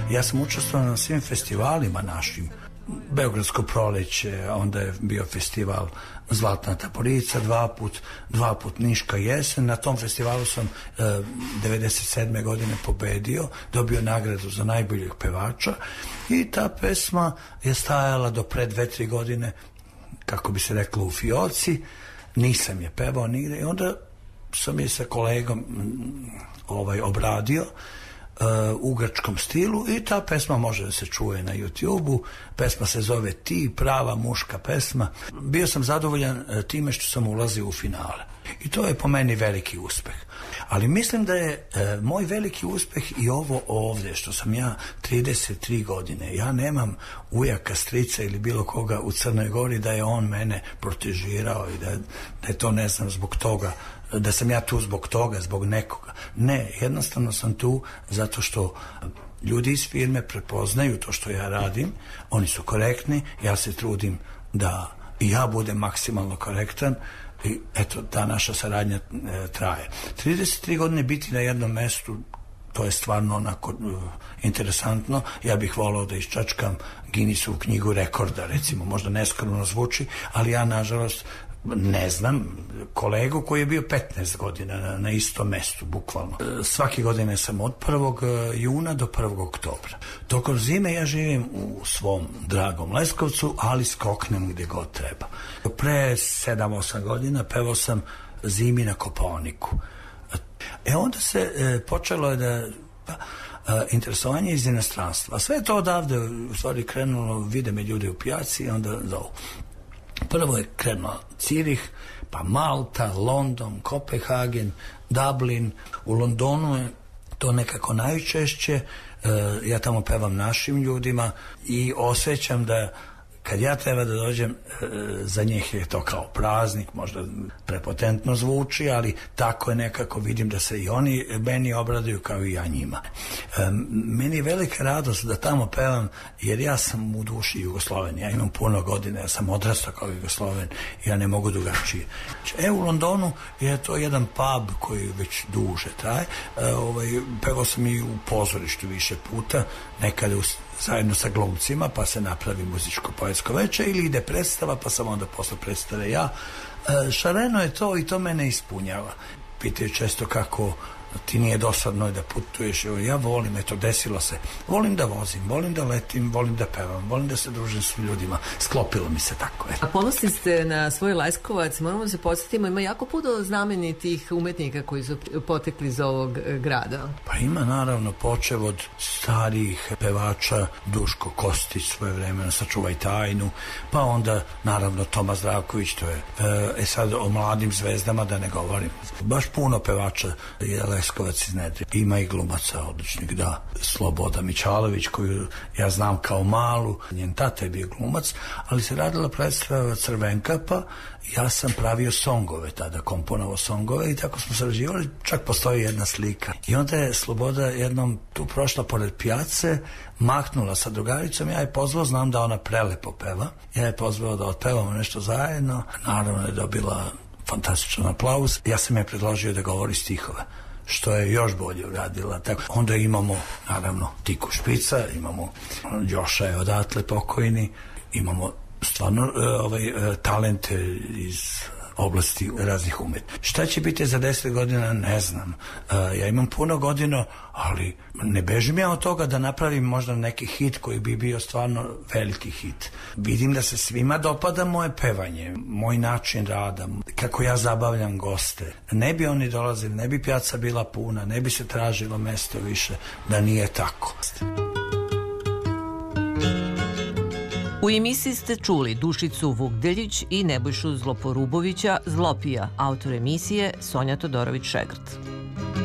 Ja sam učestvovao na svim festivalima našim. Beogradsko proleće, onda je bio festival Zlatna Taporica dva put Niška jesen. Na tom festivalu sam 97. godine pobedio, dobio nagradu za najboljeg pevača i ta pesma je stajala do pre 2-3 godine, kako bi se reklo, u fioci. Nisam je pevao nigde i onda sam je sa kolegom obradio u grčkom stilu i ta pesma može da se čuje na YouTube-u. Pesma se zove Ti, prava muška pesma. Bio sam zadovoljan time što sam ulazio u finale i to je po meni veliki uspeh. Ali mislim da je moj veliki uspeh i ovo ovdje što sam ja 33 godine. Ja nemam ujaka, strica ili bilo koga u Crnoj Gori da je on mene protežirao i da je to, ne znam, zbog toga, da sam ja tu zbog toga, zbog nekoga. Ne, jednostavno sam tu zato što ljudi iz firme prepoznaju to što ja radim, oni su korektni, ja se trudim da i ja budem maksimalno korektan i eto, ta naša saradnja traje. 33 godine biti na jednom mestu, to je stvarno onako interesantno. Ja bih volao da iščačkam Guinnessovu knjigu rekorda, recimo, možda neskromno zvuči, ali ja nažalost ne znam kolegu koji je bio 15 godina na istom mestu, bukvalno. Svake godine sam od 1. juna do 1. oktobra. Tokom zime ja živim u svom dragom Leskovcu, ali skoknem gde god treba. Pre 7-8 godina pevao sam zimi na Kopaoniku. Onda se počelo je da interesovanje iz inostranstva. Sve to odavde u stvari krenulo, vide me ljude u pijaci i onda zovu. Prvo je krenuo Cirih, pa Malta, London, Kopenhagen, Dublin. U Londonu je to nekako najčešće. Ja tamo pevam našim ljudima i osjećam da kad ja treba da dođem, za njih je to kao praznik, možda prepotentno zvuči, ali tako je nekako, vidim da se i oni meni obraduju kao i ja njima. Meni je velika radost da tamo pevam, jer ja sam u duši Jugosloven, ja imam puno godina, ja sam odrastao kao Jugosloven, ja ne mogu drugačije. U Londonu je to jedan pub koji već duže traje, pevao sam i u pozorištu više puta, nekada zajedno sa glumcima, pa se napravi muzičko-poetsko veče ili ide predstava, pa sam onda posle predstave ja. Šareno je to i to mene ispunjava. Pitaju često kako ti nije dosadno da putuješ. Ja volim, eto, desilo se. Volim da vozim, volim da letim, volim da pevam, volim da se družim s ljudima. Sklopilo mi se tako. A ponosni ste na svoj Leskovac, moramo se podsjetiti, ima jako puno znamenitih umetnika koji su potekli iz ovog grada. Pa ima naravno, počev od starijih pevača, Duško Kostić svoje vremena, Sačuvaj tajnu, pa onda naravno Toma Zdravković, to je sad o mladim zvezdama da ne govorim. Baš puno pevača je Leskovac iznedrio. Ima i glumaca odličnih, da. Sloboda Mićalović, koju ja znam kao malu, njen tata je bio glumac, ali se radila predstava Crvenka, pa ja sam pravio songove tada, komponovao songove i tako smo sarađivali, čak postoji jedna slika. I onda je Sloboda jednom tu prošla pored pijace, mahnula sa drugaricom, ja je pozvao, znam da ona prelepo peva, ja je pozvao da otpevamo nešto zajedno, naravno je dobila fantastičan aplauz, ja sam je predložio da govori stihove, što je još bolje uradila. Tako, onda imamo, naravno, Tiku Špica, imamo Joša je odatle pokojni, imamo stvarno talente iz oblasti raznih umeta. Šta će biti za 10 godina, ne znam. Ja imam puno godina, ali ne bežim ja od toga da napravim možda neki hit koji bi bio stvarno veliki hit. Vidim da se svima dopada moje pevanje, moj način rada, kako ja zabavljam goste. Ne bi oni dolazili, ne bi pijaca bila puna, ne bi se tražilo mesto više da nije tako. U emisiji ste čuli Dušicu Vukdeljić i Nebojšu Zloporubovića, Zlopija, autor emisije Sonja Todorović-Šegrt.